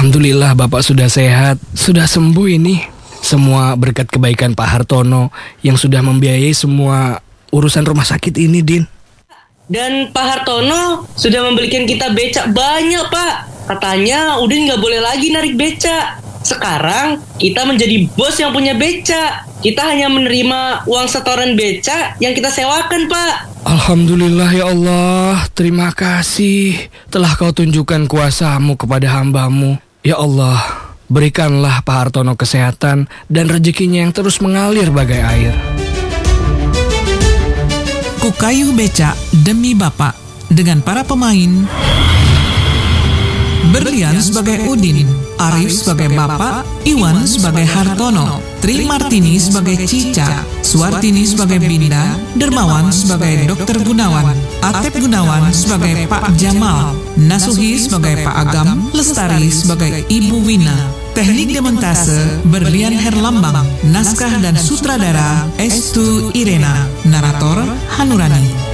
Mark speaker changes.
Speaker 1: Alhamdulillah Bapak sudah sehat, sudah sembuh ini. Semua berkat kebaikan Pak Hartono yang sudah membiayai semua urusan rumah sakit ini, Din.
Speaker 2: Dan Pak Hartono sudah membelikan kita becak banyak, Pak. Katanya Udin nggak boleh lagi narik becak. Sekarang kita menjadi bos yang punya becak. Kita hanya menerima uang setoran becak yang kita sewakan, Pak.
Speaker 1: Alhamdulillah ya Allah, terima kasih telah kau tunjukkan kuasa-Mu kepada hamba-Mu. Ya Allah, berikanlah Pak Hartono kesehatan dan rezekinya yang terus mengalir bagai air.
Speaker 3: Kukayuh Becak Demi Bapak dengan para pemain: Berlian sebagai Udin, Arif sebagai Bapak, Iwan sebagai Hartono, Tri Martini sebagai Cica, Suartini sebagai Binda, Dermawan sebagai Dr. Gunawan, Atep Gunawan sebagai Pak Jamal, Nasuhi sebagai Pak Agam, Lestari sebagai Ibu Wina. Teknik demontase Berlian Herlambang, naskah dan sutradara Estu Irena, narator Hanurani.